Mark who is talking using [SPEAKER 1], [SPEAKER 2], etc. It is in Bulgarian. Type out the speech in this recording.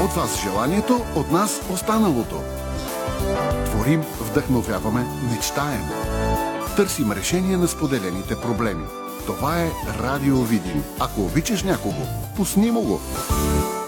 [SPEAKER 1] От вас желанието, от нас останалото. Творим, вдъхновяваме, мечтаем. Търсим решение на споделените проблеми. Това е Радио Видим. Ако обичаш някого, пусни му го.